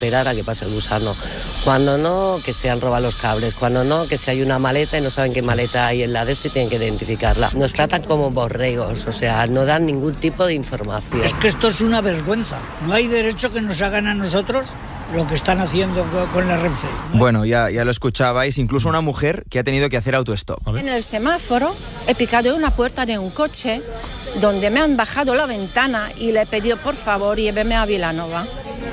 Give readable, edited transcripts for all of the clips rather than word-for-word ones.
esperar a que pase el gusano. Cuando no, que se han robado los cables. Cuando no, que si hay una maleta y no saben qué maleta hay en la de esto y tienen que identificarla. Nos tratan como borregos, o sea, no dan ningún tipo de información. Es que esto es una vergüenza. No hay derecho que nos hagan a nosotros lo que están haciendo con la Renfe, ¿no? Bueno, ya lo escuchabais, incluso una mujer que ha tenido que hacer autostop. En el semáforo he picado una puerta de un coche donde me han bajado la ventana y le he pedido por favor lléveme a Vilanova.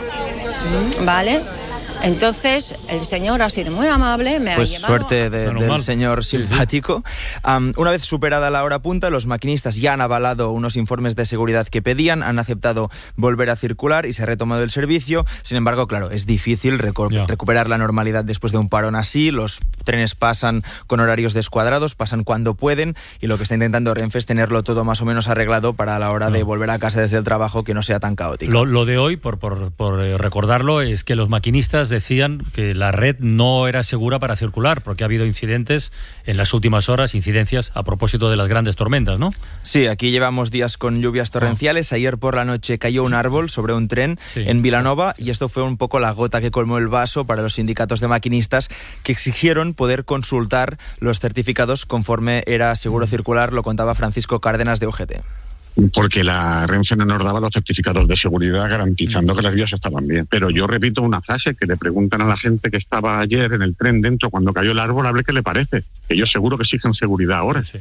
¿Vale? Entonces el señor ha sido muy amable, me pues ha llevado... suerte del señor simpático. Una vez superada la hora punta, los maquinistas ya han avalado unos informes de seguridad que pedían, han aceptado volver a circular y se ha retomado el servicio. Sin embargo, claro, es difícil recuperar la normalidad después de un parón así. Los trenes pasan con horarios descuadrados, pasan cuando pueden, y lo que está intentando Renfe es tenerlo todo más o menos arreglado para la hora de volver a casa desde el trabajo, que no sea tan caótico. Lo de hoy, por recordarlo, es que los maquinistas decían que la red no era segura para circular, porque ha habido incidentes en las últimas horas, incidencias a propósito de las grandes tormentas, ¿no? Sí, aquí llevamos días con lluvias torrenciales. Ayer por la noche cayó un árbol sobre un tren en Vilanova y esto fue un poco la gota que colmó el vaso para los sindicatos de maquinistas, que exigieron poder consultar los certificados conforme era seguro circular. Lo contaba Francisco Cárdenas de UGT. Porque la Renfe no nos daba los certificados de seguridad garantizando que las vías estaban bien. Pero yo repito una frase que le preguntan a la gente que estaba ayer en el tren dentro cuando cayó el árbol, a ver qué le parece. Ellos seguro que exigen seguridad ahora. Sí.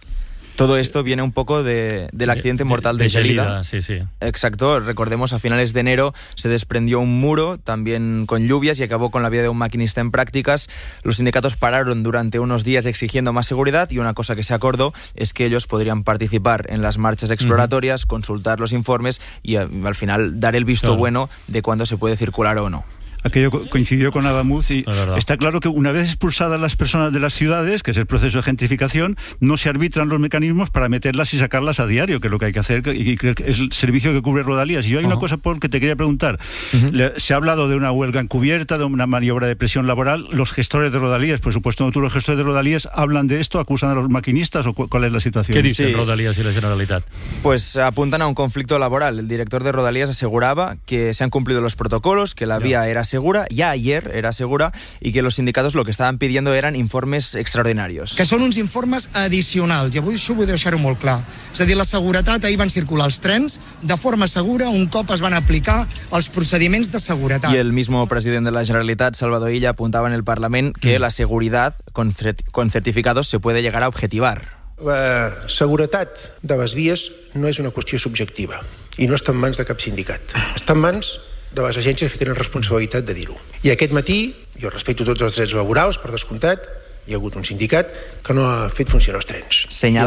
Todo esto viene un poco del accidente mortal de Gelida. Sí. Exacto, recordemos, a finales de enero se desprendió un muro, también con lluvias, y acabó con la vida de un maquinista en prácticas. Los sindicatos pararon durante unos días exigiendo más seguridad, y una cosa que se acordó es que ellos podrían participar en las marchas exploratorias, consultar los informes y al final dar el visto bueno de cuándo se puede circular o no. Aquello coincidió con Adamuz y está claro que una vez expulsadas las personas de las ciudades, que es el proceso de gentrificación, no se arbitran los mecanismos para meterlas y sacarlas a diario, que es lo que hay que hacer, y creo que es el servicio que cubre Rodalías. Y yo hay una cosa, Paul, que te quería preguntar. Se ha hablado de una huelga encubierta, de una maniobra de presión laboral. Los gestores de Rodalías, por supuesto, los gestores de Rodalías hablan de esto, acusan a los maquinistas, o ¿cuál es la situación? ¿Qué dicen Rodalías y la Generalitat? Pues apuntan a un conflicto laboral. El director de Rodalías aseguraba que se han cumplido los protocolos, que la vía era segura, ya ayer era segura, y que los sindicatos lo que estaven pidiendo eran informes extraordinarios. Que són uns informes addicionals, i avui això vull deixar-ho molt clar. És a dir, la seguretat, ahir van circular els trens de forma segura un cop es van aplicar els procediments de seguretat. Y el mismo presidente de la Generalitat, Salvador Illa, apuntaba en el Parlamento que la seguridad con certificados se puede llegar a objetivar. La seguretat de les vies no és una qüestió subjectiva i no està en mans de cap sindicat. Està en mans de les agències que tenen responsabilitat de dir-ho. I aquest matí, jo respecto tots els drets laborals, per descomptat, hi ha hagut un sindicat que no ha fet funcionar els trens.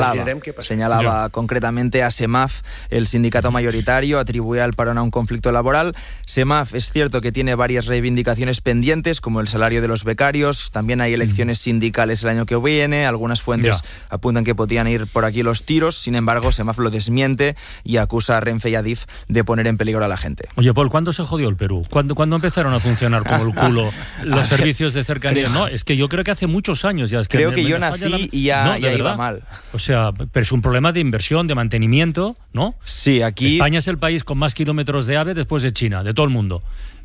Señalaba concretamente a SEMAF, el sindicato mayoritario, atribuía el parón a un conflicto laboral. SEMAF es cierto que tiene varias reivindicaciones pendientes, como el salario de los becarios, también hay elecciones sindicales el año que viene, algunas fuentes apuntan que podían ir por aquí los tiros, sin embargo SEMAF lo desmiente y acusa a Renfe y Adif de poner en peligro a la gente. Oye, Paul, ¿cuándo se jodió el Perú? ¿Cuándo empezaron a funcionar como el culo los servicios de cercanía? No, es que yo creo que hace muchos años ya. Es que creo que yo nací y ya iba mal. O sea, pero es un problema de inversión, de mantenimiento, ¿no? Sí, aquí... España es el país con más kilómetros de AVE después de China, de todo el mundo.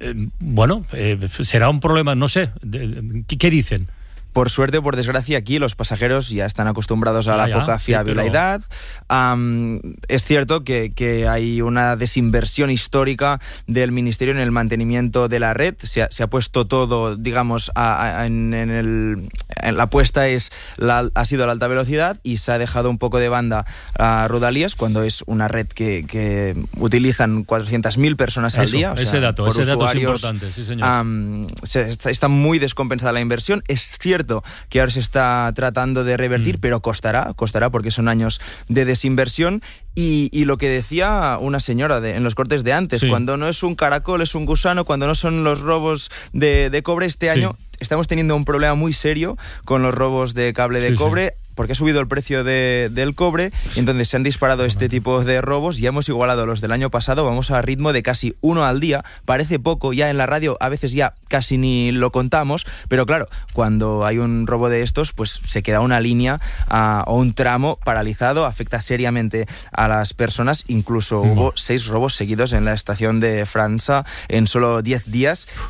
Será un problema, no sé, ¿qué dicen? Por suerte o por desgracia, aquí los pasajeros ya están acostumbrados a la poca fiabilidad. Es cierto que hay una desinversión histórica del Ministerio en el mantenimiento de la red. Se ha puesto todo, digamos, en la apuesta ha sido la alta velocidad, y se ha dejado un poco de banda a Rodalías, cuando es una red que utilizan 400.000 personas al día. Ese dato es importante, sí, señor. Está muy descompensada la inversión. Es cierto que ahora se está tratando de revertir, pero costará porque son años de desinversión. Y lo que decía una señora en los cortes de antes, cuando no es un caracol, es un gusano, cuando no son los robos de cobre este año, estamos teniendo un problema muy serio con los robos de cable de cobre, porque ha subido el precio del cobre y entonces se han disparado este tipo de robos y hemos igualado los del año pasado. Vamos a ritmo de casi 1 al día. Parece poco, ya en la radio a veces ya casi ni lo contamos, pero claro, cuando hay un robo de estos, pues se queda una línea o un tramo paralizado, afecta seriamente a las personas. Incluso hubo 6 robos seguidos en la estación de França en solo 10 días.